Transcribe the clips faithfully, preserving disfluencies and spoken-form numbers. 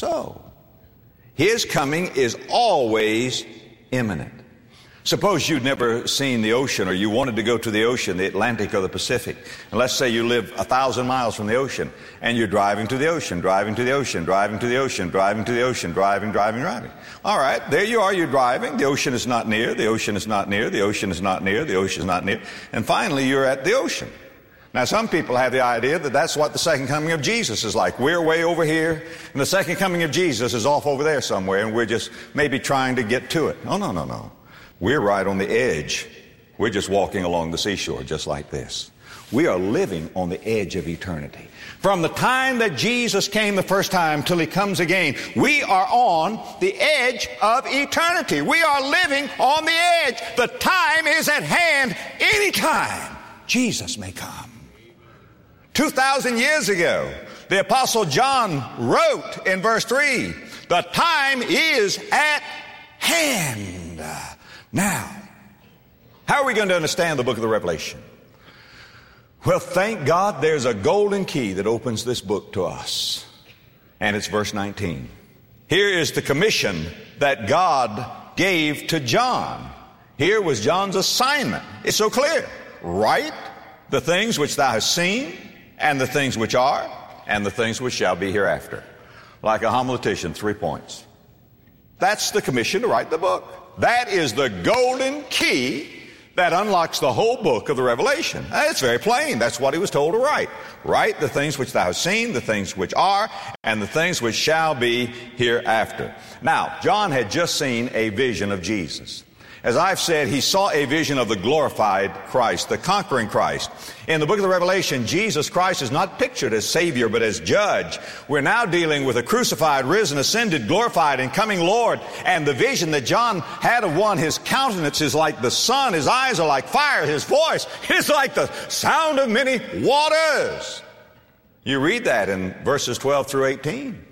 so. His coming is always imminent. Suppose you'd never seen the ocean, or you wanted to go to the ocean, the Atlantic or the Pacific. And let's say you live a thousand miles from the ocean, and you're driving to the ocean, driving to the ocean, driving to the ocean, driving to the ocean, driving, driving, driving. All right, there you are, you're driving. The ocean is not near, the ocean is not near, the ocean is not near, the ocean is not near. And finally, you're at the ocean. Now, some people have the idea that that's what the second coming of Jesus is like. We're way over here, and the second coming of Jesus is off over there somewhere, and we're just maybe trying to get to it. Oh, no, no, no. We're right on the edge. We're just walking along the seashore just like this. We are living on the edge of eternity. From the time that Jesus came the first time till he comes again, we are on the edge of eternity. We are living on the edge. The time is at hand. Anytime Jesus may come. Two thousand years ago, the Apostle John wrote in verse three, the time is at hand. Now, how are we going to understand the book of the Revelation? Well, thank God there's a golden key that opens this book to us. And it's verse nineteen. Here is the commission that God gave to John. Here was John's assignment. It's so clear. Write the things which thou hast seen, and the things which are, and the things which shall be hereafter. Like a homiletician, three points. That's the commission to write the book. That is the golden key that unlocks the whole book of the Revelation. It's very plain. That's what he was told to write. Write the things which thou hast seen, the things which are, and the things which shall be hereafter. Now, John had just seen a vision of Jesus. As I've said, he saw a vision of the glorified Christ, the conquering Christ. In the book of the Revelation, Jesus Christ is not pictured as Savior, but as Judge. We're now dealing with a crucified, risen, ascended, glorified, and coming Lord. And the vision that John had of one, his countenance is like the sun, his eyes are like fire, his voice is like the sound of many waters. You read that in verses twelve through eighteen.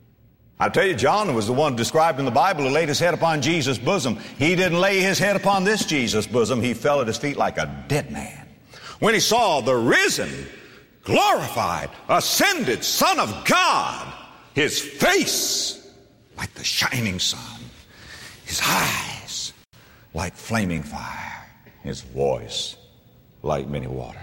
I tell you, John was the one described in the Bible who laid his head upon Jesus' bosom. He didn't lay his head upon this Jesus' bosom. He fell at his feet like a dead man. When he saw the risen, glorified, ascended Son of God, his face like the shining sun, his eyes like flaming fire, his voice like many waters.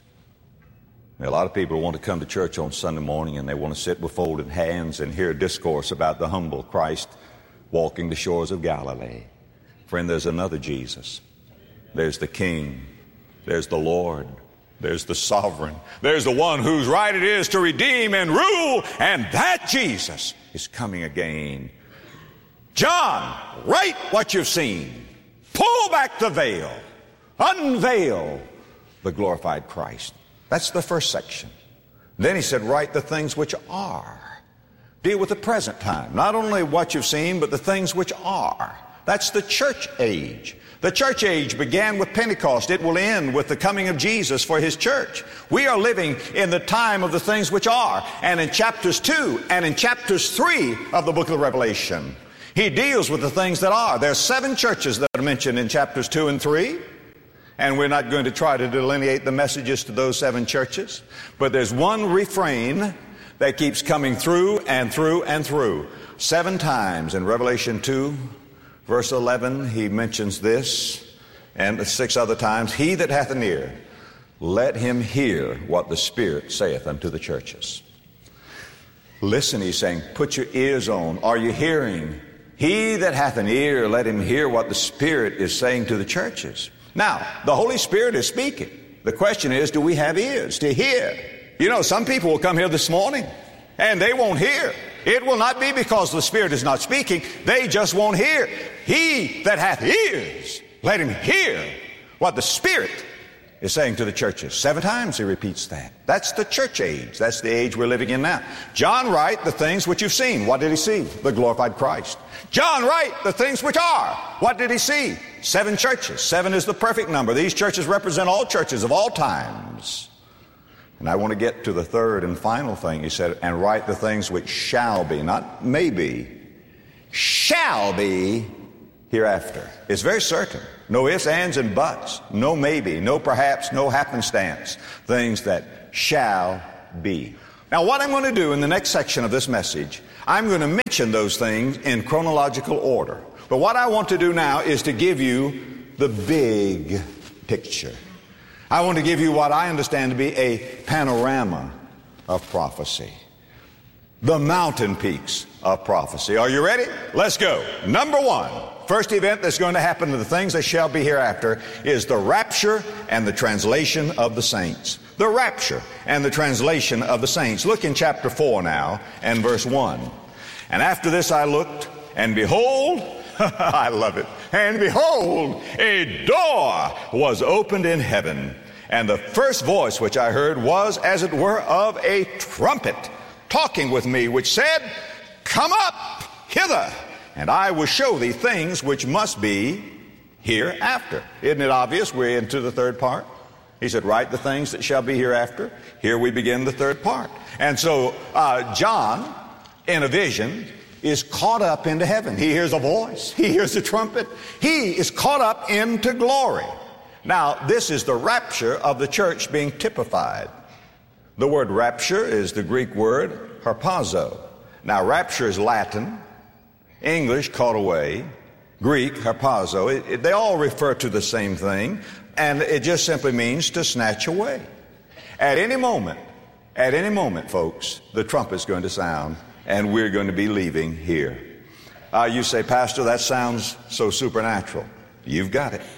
A lot of people want to come to church on Sunday morning and they want to sit with folded hands and hear a discourse about the humble Christ walking the shores of Galilee. Friend, there's another Jesus. There's the King. There's the Lord. There's the Sovereign. There's the one whose right it is to redeem and rule, and that Jesus is coming again. John, write what you've seen. Pull back the veil. Unveil the glorified Christ. That's the first section. Then he said, write the things which are. Deal with the present time. Not only what you've seen, but the things which are. That's the church age. The church age began with Pentecost. It will end with the coming of Jesus for his church. We are living in the time of the things which are. And in chapters two and in chapters three of the book of the Revelation, he deals with the things that are. There are seven churches that are mentioned in chapters two and three. And we're not going to try to delineate the messages to those seven churches. But there's one refrain that keeps coming through and through and through. Seven times in Revelation two, verse eleven, he mentions this. And six other times, he that hath an ear, let him hear what the Spirit saith unto the churches. Listen, he's saying, put your ears on. Are you hearing? He that hath an ear, let him hear what the Spirit is saying to the churches. Now, the Holy Spirit is speaking. The question is, do we have ears to hear? You know, some people will come here this morning and they won't hear. It will not be because the Spirit is not speaking. They just won't hear. He that hath ears, let him hear what the Spirit is saying to the churches. Seven times he repeats that. That's the church age. That's the age we're living in now. John, write the things which you've seen. What did he see? The glorified Christ. John, write the things which are. What did he see? Seven churches. Seven is the perfect number. These churches represent all churches of all times. And I want to get to the third and final thing. He said, and write the things which shall be, not maybe, shall be hereafter. It's very certain. No ifs, ands, and buts. No maybe, no perhaps, no happenstance. Things that shall be. Now, what I'm going to do in the next section of this message, I'm going to mention those things in chronological order. But what I want to do now is to give you the big picture. I want to give you what I understand to be a panorama of prophecy. The mountain peaks of prophecy. Are you ready? Let's go. Number one, first event that's going to happen to the things that shall be hereafter is the rapture and the translation of the saints. The rapture and the translation of the saints. Look in chapter four now and verse one. And after this I looked, and behold, I love it, and behold, a door was opened in heaven. And the first voice which I heard was as it were of a trumpet, talking with me, which said, Come up hither, and I will show thee things which must be hereafter. Isn't it obvious? We're into the third part. He said, write the things that shall be hereafter. Here we begin the third part. And so uh, John, in a vision, is caught up into heaven. He hears a voice. He hears a trumpet. He is caught up into glory. Now, this is the rapture of the church being typified. The word rapture is the Greek word harpazo. Now, rapture is Latin, English, caught away, Greek, harpazo. It, it, they all refer to the same thing, and it just simply means to snatch away. At any moment, at any moment, folks, the trumpet's going to sound, and we're going to be leaving here. Uh, you say, Pastor, that sounds so supernatural. You've got it.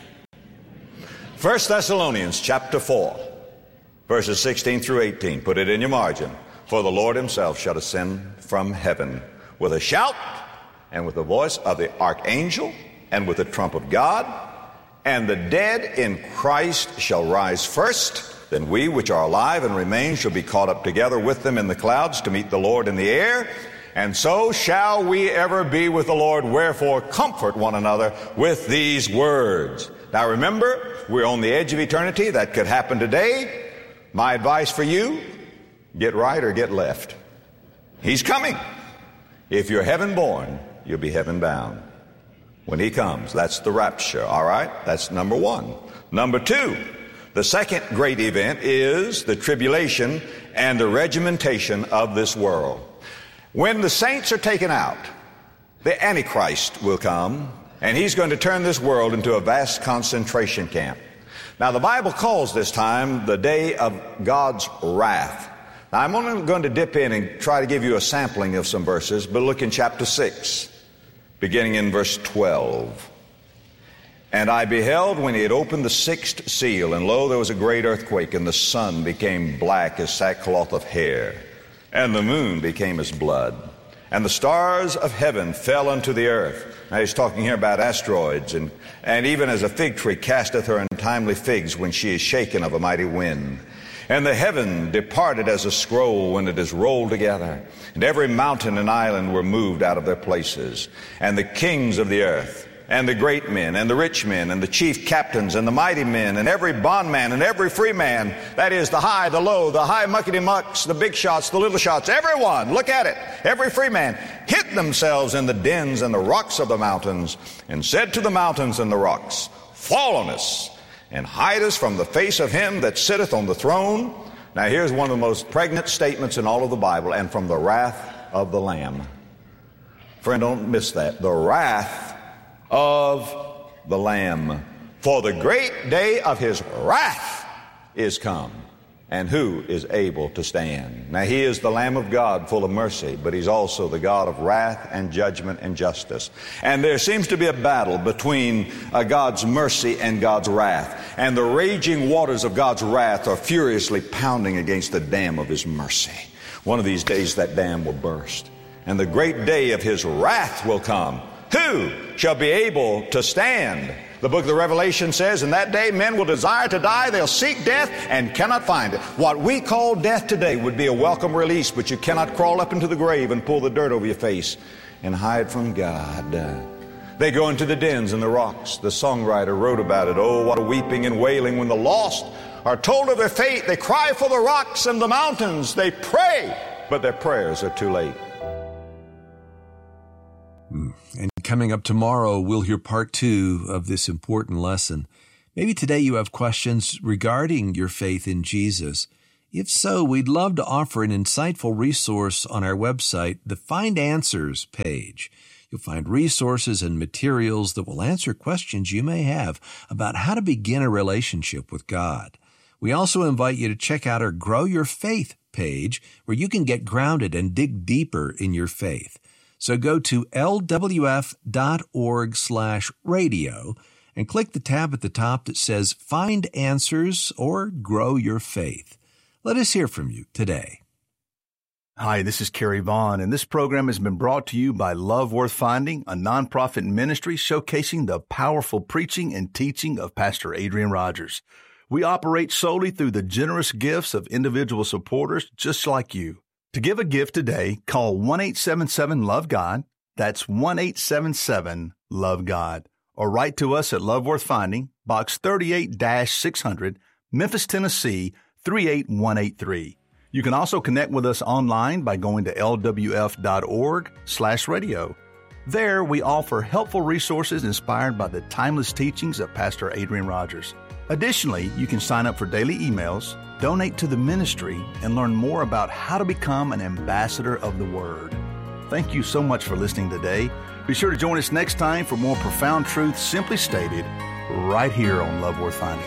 First Thessalonians chapter four, verses sixteen through eighteen. Put it in your margin. For the Lord himself shall descend from heaven with a shout, and with the voice of the archangel, and with the trump of God, and the dead in Christ shall rise first. Then we which are alive and remain shall be caught up together with them in the clouds to meet the Lord in the air. And so shall we ever be with the Lord. Wherefore comfort one another with these words. Now remember, we're on the edge of eternity. That could happen today. My advice for you, get right or get left. He's coming. If you're heaven born, you'll be heaven bound. When he comes, that's the rapture, all right? That's number one. Number two, the second great event is the tribulation and the regimentation of this world. When the saints are taken out, the Antichrist will come, and he's going to turn this world into a vast concentration camp. Now, the Bible calls this time the day of God's wrath. Now, I'm only going to dip in and try to give you a sampling of some verses, but look in chapter six, beginning in verse twelve. And I beheld when he had opened the sixth seal, and lo, there was a great earthquake, and the sun became black as sackcloth of hair, and the moon became as blood, and the stars of heaven fell unto the earth. Now he's talking here about asteroids, and, and even as a fig tree casteth her untimely figs when she is shaken of a mighty wind. And the heaven departed as a scroll when it is rolled together, and every mountain and island were moved out of their places, and the kings of the earth, and the great men, and the rich men, and the chief captains, and the mighty men, and every bondman, and every free man, that is, the high, the low, the high muckety-mucks, the big shots, the little shots, everyone, look at it, every free man, hid themselves in the dens and the rocks of the mountains, and said to the mountains and the rocks, Fall on us, and hide us from the face of him that sitteth on the throne. Now here's one of the most pregnant statements in all of the Bible, and from the wrath of the Lamb. Friend, don't miss that. The wrath of the Lamb. For the great day of his wrath is come, and who is able to stand? Now he is the Lamb of God, full of mercy, but he's also the God of wrath and judgment and justice. And there seems to be a battle between uh, God's mercy and God's wrath. And the raging waters of God's wrath are furiously pounding against the dam of his mercy. One of these days that dam will burst, and the great day of his wrath will come. Who shall be able to stand? The book of the Revelation says, in that day men will desire to die, they'll seek death and cannot find it. What we call death today would be a welcome release, but you cannot crawl up into the grave and pull the dirt over your face and hide from God. They go into the dens and the rocks. The songwriter wrote about it. Oh, what a weeping and wailing when the lost are told of their fate. They cry for the rocks and the mountains. They pray, but their prayers are too late. And coming up tomorrow, we'll hear part two of this important lesson. Maybe today you have questions regarding your faith in Jesus. If so, we'd love to offer an insightful resource on our website, the Find Answers page. You'll find resources and materials that will answer questions you may have about how to begin a relationship with God. We also invite you to check out our Grow Your Faith page, where you can get grounded and dig deeper in your faith. So go to lwf.org slash radio and click the tab at the top that says Find Answers or Grow Your Faith. Let us hear from you today. Hi, this is Kerry Vaughn, and this program has been brought to you by Love Worth Finding, a nonprofit ministry showcasing the powerful preaching and teaching of Pastor Adrian Rogers. We operate solely through the generous gifts of individual supporters just like you. To give a gift today, call one eight seven seven love God. That's one eight seven seven love God. Or write to us at Love Worth Finding, Box thirty-eight six hundred, Memphis, Tennessee, three eight one eight three. You can also connect with us online by going to lwf.org slash radio. There, we offer helpful resources inspired by the timeless teachings of Pastor Adrian Rogers. Additionally, you can sign up for daily emails, donate to the ministry, and learn more about how to become an ambassador of the Word. Thank you so much for listening today. Be sure to join us next time for more profound truths simply stated right here on Love Worth Finding.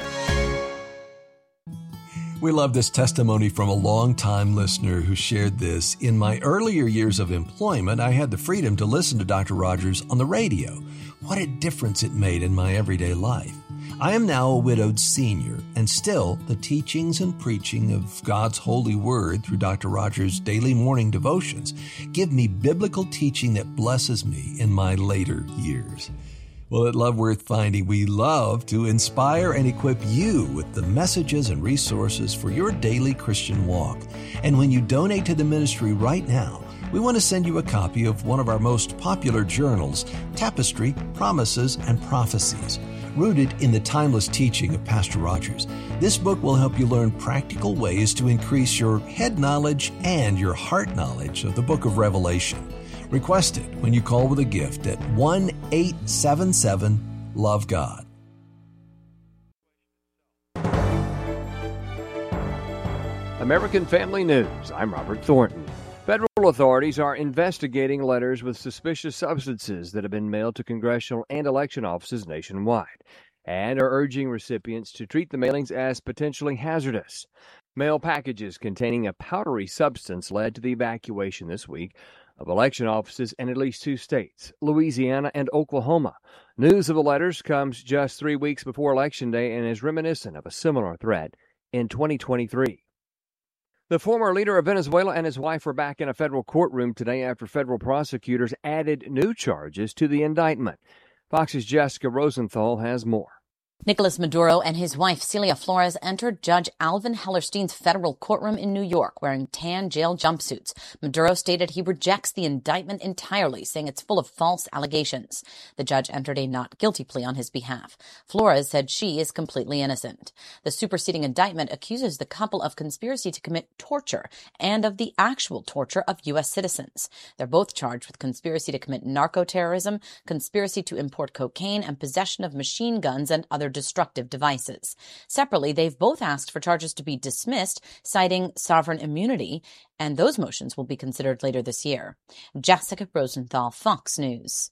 We love this testimony from a longtime listener who shared this. In my earlier years of employment, I had the freedom to listen to Doctor Rogers on the radio. What a difference it made in my everyday life. I am now a widowed senior, and still the teachings and preaching of God's holy word through Doctor Rogers' daily morning devotions give me biblical teaching that blesses me in my later years. Well, at Love Worth Finding, we love to inspire and equip you with the messages and resources for your daily Christian walk. And when you donate to the ministry right now, we want to send you a copy of one of our most popular journals, Tapestry, Promises, and Prophecies. Rooted in the timeless teaching of Pastor Rogers, this book will help you learn practical ways to increase your head knowledge and your heart knowledge of the book of Revelation. Request it when you call with a gift at one eight seven seven love God. American Family News. I'm Robert Thornton. Federal authorities are investigating letters with suspicious substances that have been mailed to congressional and election offices nationwide, and are urging recipients to treat the mailings as potentially hazardous. Mail packages containing a powdery substance led to the evacuation this week of election offices in at least two states, Louisiana and Oklahoma. News of the letters comes just three weeks before Election Day and is reminiscent of a similar threat in twenty twenty-three. The former leader of Venezuela and his wife were back in a federal courtroom today after federal prosecutors added new charges to the indictment. Fox's Jessica Rosenthal has more. Nicolas Maduro and his wife Celia Flores entered Judge Alvin Hellerstein's federal courtroom in New York wearing tan jail jumpsuits. Maduro stated he rejects the indictment entirely, saying it's full of false allegations. The judge entered a not guilty plea on his behalf. Flores said she is completely innocent. The superseding indictment accuses the couple of conspiracy to commit torture and of the actual torture of U S citizens. They're both charged with conspiracy to commit narco-terrorism, conspiracy to import cocaine, and possession of machine guns and other destructive devices. Separately, they've both asked for charges to be dismissed, citing sovereign immunity, and those motions will be considered later this year. Jessica Rosenthal, Fox News.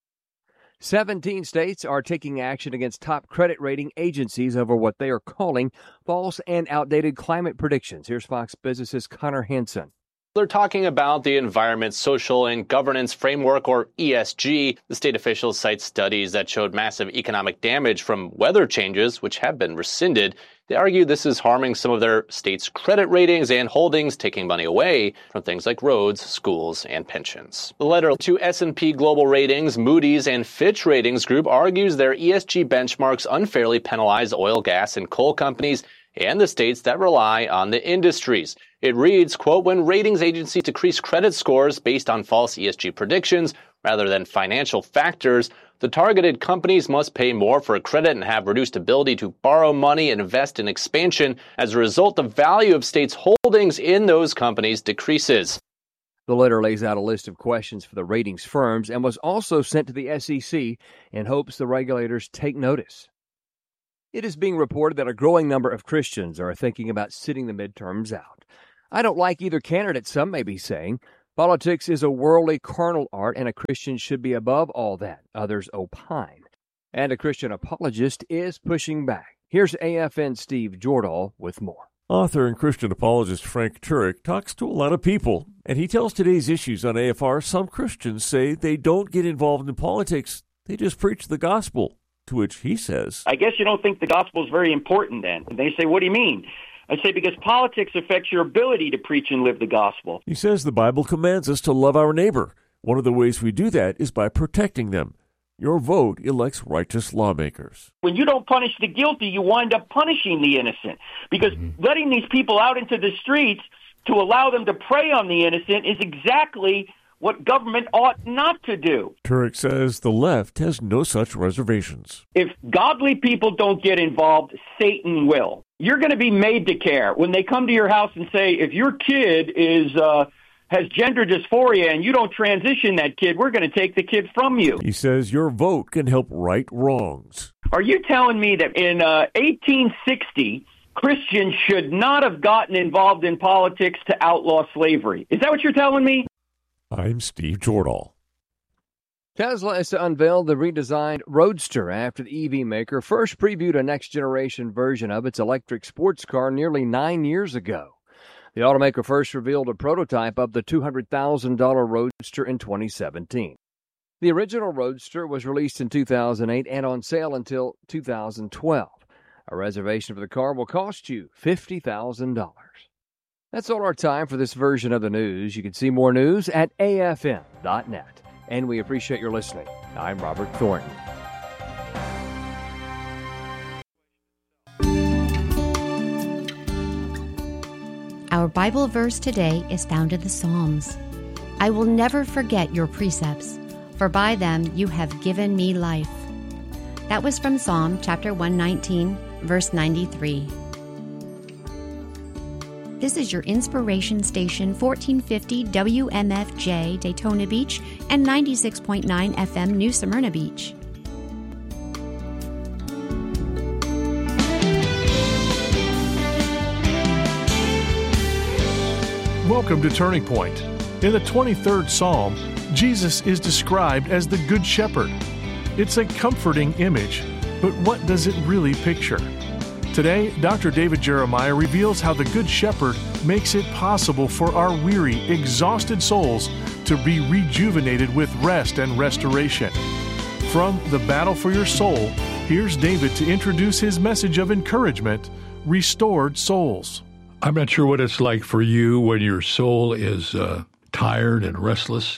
seventeen states are taking action against top credit rating agencies over what they are calling false and outdated climate predictions. Here's Fox Business's Connor Hansen. They're talking about the Environment, Social, and Governance Framework, or E S G. The state officials cite studies that showed massive economic damage from weather changes, which have been rescinded. They argue this is harming some of their states' credit ratings and holdings, taking money away from things like roads, schools, and pensions. The letter to S and P Global Ratings, Moody's, and Fitch Ratings Group argues their E S G benchmarks unfairly penalize oil, gas, and coal companies and the states that rely on the industries. It reads, quote, when ratings agencies decrease credit scores based on false E S G predictions rather than financial factors, the targeted companies must pay more for credit and have reduced ability to borrow money and invest in expansion. As a result, the value of states' holdings in those companies decreases. The letter lays out a list of questions for the ratings firms and was also sent to the S E C in hopes the regulators take notice. It is being reported that a growing number of Christians are thinking about sitting the midterms out. I don't like either candidate, some may be saying. Politics is a worldly, carnal art, and a Christian should be above all that, others opine. And a Christian apologist is pushing back. Here's A F N's Steve Jordahl with more. Author and Christian apologist Frank Turek talks to a lot of people, and he tells today's issues on A F R some Christians say they don't get involved in politics, they just preach the gospel, to which he says, I guess you don't think the gospel is very important then. And they say, what do you mean? I say, because politics affects your ability to preach and live the gospel. He says the Bible commands us to love our neighbor. One of the ways we do that is by protecting them. Your vote elects righteous lawmakers. When you don't punish the guilty, you wind up punishing the innocent. Because mm-hmm. letting these people out into the streets to allow them to prey on the innocent is exactly what government ought not to do. Turek says the left has no such reservations. If godly people don't get involved, Satan will. You're going to be made to care. When they come to your house and say, if your kid is uh, has gender dysphoria and you don't transition that kid, we're going to take the kid from you. He says your vote can help right wrongs. Are you telling me that in uh, eighteen sixty, Christians should not have gotten involved in politics to outlaw slavery? Is that what you're telling me? I'm Steve Jordahl. Tesla has unveiled the redesigned Roadster after the E V maker first previewed a next-generation version of its electric sports car nearly nine years ago. The automaker first revealed a prototype of the two hundred thousand dollars Roadster in twenty seventeen. The original Roadster was released in two thousand eight and on sale until two thousand twelve. A reservation for the car will cost you fifty thousand dollars. That's all our time for this version of the news. You can see more news at A F M dot net. And we appreciate your listening. I'm Robert Thornton. Our Bible verse today is found in the Psalms. I will never forget your precepts, for by them you have given me life. That was from Psalm chapter one nineteen, verse ninety-three. This is your inspiration station, fourteen fifty W M F J, Daytona Beach, and ninety-six point nine F M, New Smyrna Beach. Welcome to Turning Point. In the twenty-third Psalm, Jesus is described as the Good Shepherd. It's a comforting image, but what does it really picture? Today, Doctor David Jeremiah reveals how the Good Shepherd makes it possible for our weary, exhausted souls to be rejuvenated with rest and restoration. From The Battle for Your Soul, here's David to introduce his message of encouragement, Restored Souls. I'm not sure what it's like for you when your soul is uh, tired and restless.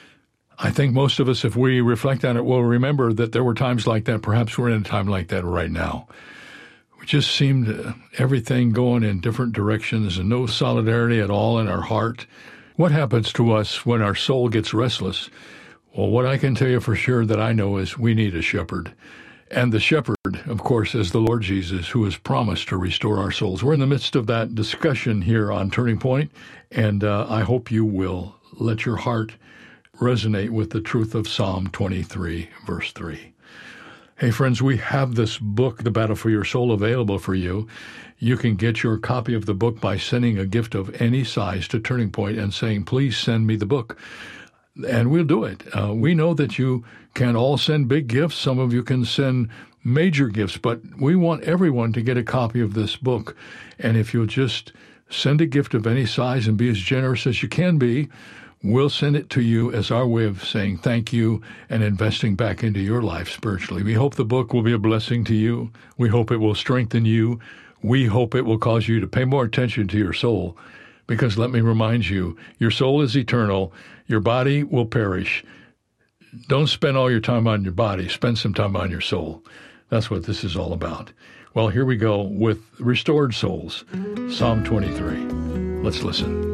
I think most of us, if we reflect on it, will remember that there were times like that. Perhaps we're in a time like that right now. It just seemed uh, everything going in different directions and no solidarity at all in our heart. What happens to us when our soul gets restless? Well, what I can tell you for sure that I know is we need a shepherd. And the shepherd, of course, is the Lord Jesus, who has promised to restore our souls. We're in the midst of that discussion here on Turning Point, and uh, I hope you will let your heart resonate with the truth of Psalm twenty-three, verse three. Hey, friends, we have this book, The Battle for Your Soul, available for you. You can get your copy of the book by sending a gift of any size to Turning Point and saying, please send me the book. And we'll do it. Uh, we know that you can all send big gifts. Some of you can send major gifts, but we want everyone to get a copy of this book. And if you'll just send a gift of any size and be as generous as you can be, we'll send it to you as our way of saying thank you and investing back into your life spiritually. We hope the book will be a blessing to you. We hope it will strengthen you. We hope it will cause you to pay more attention to your soul, because let me remind you, your soul is eternal. Your body will perish. Don't spend all your time on your body. Spend some time on your soul. That's what this is all about. Well, here we go with Restored Souls, Psalm twenty-three. Let's listen.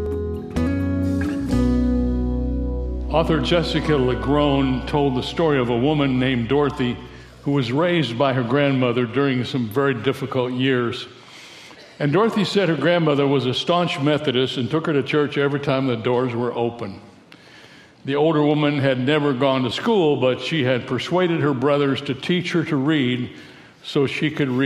Author Jessica Legrone told the story of a woman named Dorothy who was raised by her grandmother during some very difficult years. And Dorothy said her grandmother was a staunch Methodist and took her to church every time the doors were open. The older woman had never gone to school, but she had persuaded her brothers to teach her to read so she could read